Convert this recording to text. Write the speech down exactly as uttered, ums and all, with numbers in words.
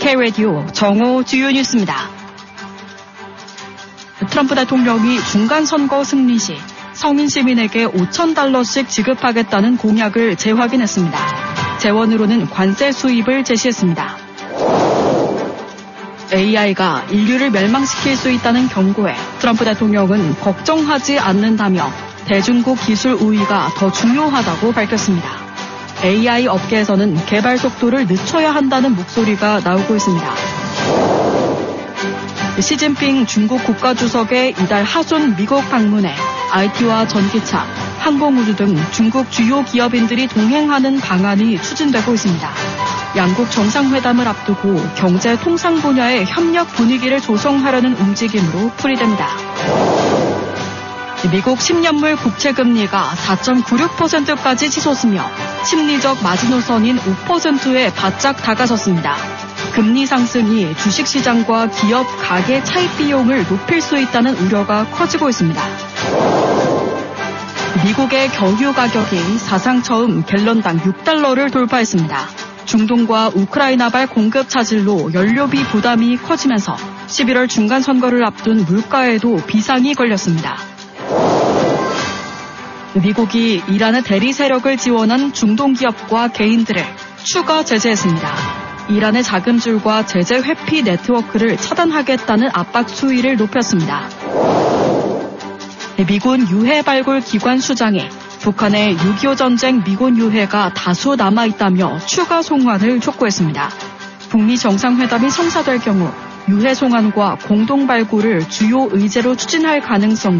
K-라디오 정오 주요 뉴스입니다. 트럼프 대통령이 중간선거 승리 시 서민 시민에게 오천 달러씩 지급하겠다는 공약을 재확인했습니다. 재원으로는 관세 수입을 제시했습니다. 에이아이가 인류를 멸망시킬 수 있다는 경고에 트럼프 대통령은 걱정하지 않는다며 대중국 기술 우위가 더 중요하다고 밝혔습니다. 에이아이 업계에서는 개발 속도를 늦춰야 한다는 목소리가 나오고 있습니다. 시진핑 중국 국가주석의 이달 하순 미국 방문에 아이티와 전기차, 항공우주 등 중국 주요 기업인들이 동행하는 방안이 추진되고 있습니다. 양국 정상회담을 앞두고 경제 통상 분야의 협력 분위기를 조성하려는 움직임으로 풀이됩니다. 미국 십 년물 국채금리가 사 점 구육 퍼센트까지 치솟으며 심리적 마지노선인 오 퍼센트에 바짝 다가섰습니다. 금리 상승이 주식시장과 기업 가계 차입 비용을 높일 수 있다는 우려가 커지고 있습니다. 미국의 경유 가격이 사상 처음 갤런당 육 달러를 돌파했습니다. 중동과 우크라이나발 공급 차질로 연료비 부담이 커지면서 십일월 중간선거를 앞둔 물가에도 비상이 걸렸습니다. 미국이 이란의 대리 세력을 지원한 중동 기업과 개인들을 추가 제재했습니다. 이란의 자금줄과 제재 회피 네트워크를 차단하겠다는 압박 수위를 높였습니다. 미군 유해 발굴 기관 수장이 북한의 육이오 전쟁 미군 유해가 다수 남아있다며 추가 송환을 촉구했습니다. 북미 정상회담이 성사될 경우 유해 송환과 공동 발굴을 주요 의제로 추진할 가능성도